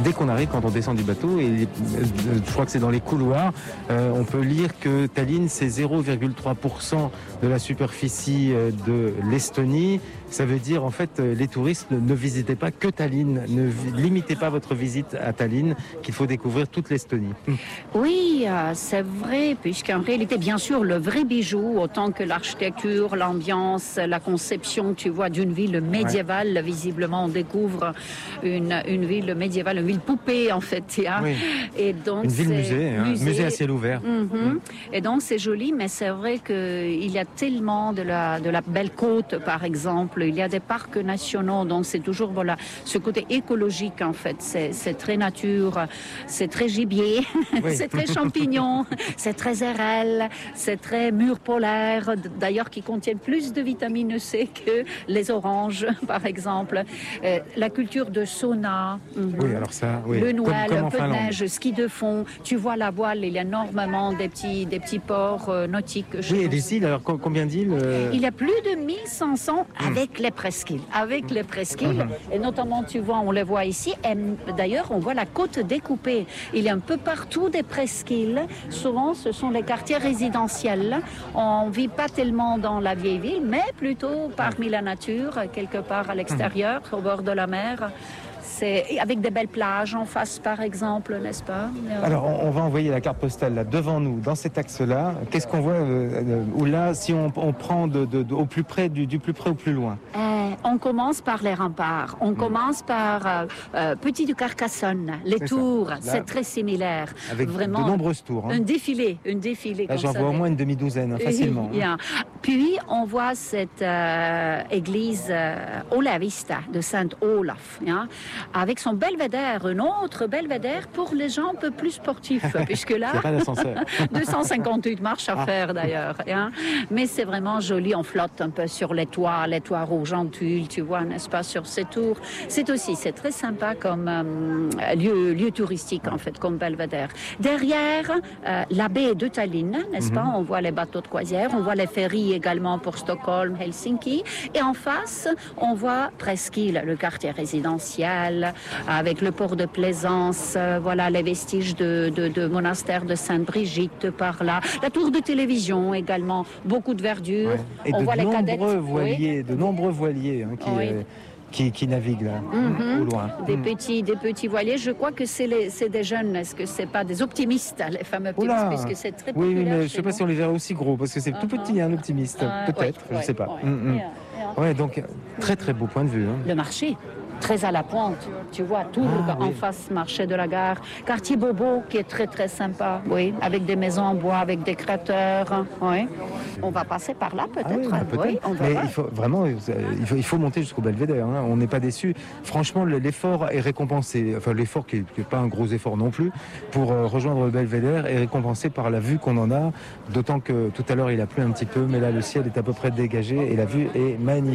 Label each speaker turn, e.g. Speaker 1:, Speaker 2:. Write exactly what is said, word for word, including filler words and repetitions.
Speaker 1: dès qu'on arrive, quand on descend du bateau, et euh, je crois que c'est dans les couloirs, euh, on peut lire que Tallinn, c'est zéro virgule trois pour cent de la superficie euh, de l'Estonie. Ça veut dire, en fait, euh, les touristes ne, ne visitez pas que Tallinn, ne vi- limitez pas votre visite à Tallinn, qu'il faut découvrir toute l'Estonie.
Speaker 2: Oui, euh, c'est vrai, puisqu'en réalité, bien sûr, le vrai bijou, autant que l'architecture, l'ambiance, la conception, tu vois, d'une ville médiévale, ouais. Visiblement, on découvre une, une ville médiévale, une ville poupée, en fait. Hein.
Speaker 1: Oui.
Speaker 2: Et donc,
Speaker 1: une ville musée, hein,
Speaker 2: musée,
Speaker 1: musée à ciel ouvert.
Speaker 2: Mm-hmm. Mm. Et donc, c'est joli, mais c'est vrai qu'il y a tellement de la, de la belle côte, par exemple. Il y a des parcs nationaux, donc c'est toujours, voilà, ce côté écologique, en fait. C'est, c'est très nature, c'est très gibier. Oui. C'est très champignon, c'est très R L, c'est très murs polaires, d'ailleurs qui contiennent plus de vitamine C que les oranges, par exemple. Euh, la culture de sauna,
Speaker 1: oui, alors ça, oui.
Speaker 2: le Noël,
Speaker 1: comme, comme
Speaker 2: un peu de
Speaker 1: Finlande.
Speaker 2: neige, ski de fond. Tu vois la voile, il y a énormément des petits, des petits ports euh, nautiques.
Speaker 1: Oui, et des îles, alors combien d'îles euh...
Speaker 2: Il y a plus de mille cinq cents avec mmh. les presqu'îles. Avec mmh. les presqu'îles, mmh. et notamment, tu vois, on les voit ici. Et d'ailleurs, on voit la côte découpée. Il y a un peu partout des presqu'îles. Souvent, ce sont les quartiers résidentiels. On ne vit pas tellement dans la vieille ville, mais plutôt parmi la nature, quelque part à l'extérieur, au bord de la mer. C'est avec des belles plages en face, par exemple, n'est-ce pas?
Speaker 1: Alors, on, on va envoyer la carte postale là devant nous, dans cet axe-là. Qu'est-ce qu'on voit euh, où là, si on, on prend de, de, de, au plus près, du, du plus près au plus loin?
Speaker 2: euh, On commence par les remparts. On mmh. commence par euh, euh, Petit du Carcassonne, les c'est tours. Là, c'est très similaire.
Speaker 1: Avec
Speaker 2: vraiment
Speaker 1: de nombreuses tours. Hein.
Speaker 2: Un défilé, un défilé.
Speaker 1: Là, j'en vois au moins une demi-douzaine, hein, facilement.
Speaker 2: Oui, hein. Puis, on voit cette euh, église euh, Olavista de Saint-Olaf, hein, avec son belvédère, un autre belvédère pour les gens un peu plus sportifs, puisque là, deux cent cinquante-huit marches à ah. faire d'ailleurs. Hein. Mais c'est vraiment joli, on flotte un peu sur les toits, les toits rouges en tulle, tu vois, n'est-ce pas, sur ces tours. C'est aussi, c'est très sympa comme euh, lieu, lieu touristique, en fait, comme belvédère. Derrière, euh, la baie de Tallinn, n'est-ce mm-hmm. pas, on voit les bateaux de croisière, on voit les ferries également pour Stockholm, Helsinki, et en face, on voit Presqu'île, le quartier résidentiel, avec le port de Plaisance, euh, voilà les vestiges de, de, de monastère de Sainte-Brigitte par là, la tour de télévision également, beaucoup de verdure.
Speaker 1: Ouais. Et
Speaker 2: on
Speaker 1: de
Speaker 2: voit les
Speaker 1: nombreux
Speaker 2: cadettes.
Speaker 1: voiliers,
Speaker 2: oui.
Speaker 1: de nombreux voiliers hein, qui, oui. euh, qui, qui naviguent là,
Speaker 2: mm-hmm.
Speaker 1: au loin.
Speaker 2: Des
Speaker 1: mm.
Speaker 2: petits, des petits voiliers. Je crois que c'est, les, c'est des jeunes. Est-ce que c'est pas des optimistes, les fameux optimistes, puisque c'est très populaire.
Speaker 1: Oui, mais je ne sais
Speaker 2: nous.
Speaker 1: pas si on les verrait aussi gros, parce que c'est uh-huh. tout petit un optimiste, uh, peut-être, oui, je ne sais pas.
Speaker 2: Oui,
Speaker 1: mm-hmm. yeah, yeah. Ouais, donc très très beau point de vue. Hein.
Speaker 2: Le marché. Très à la pointe, tu vois, tout ah, en oui. face, marché de la gare. Quartier Bobo, qui est très très sympa, oui, avec des maisons en bois, avec des cratères, oui. On va passer par là peut-être. Ah oui,
Speaker 1: bah, peut-être.
Speaker 2: Oui, on va
Speaker 1: Mais
Speaker 2: voir.
Speaker 1: il faut vraiment, il faut, il faut monter jusqu'au belvédère. Hein. On n'est pas déçus. Franchement, l'effort est récompensé. Enfin, l'effort qui n'est pas un gros effort non plus pour euh, rejoindre le belvédère est récompensé par la vue qu'on en a. D'autant que tout à l'heure il a plu un petit peu, mais là le ciel est à peu près dégagé et la vue est magnifique.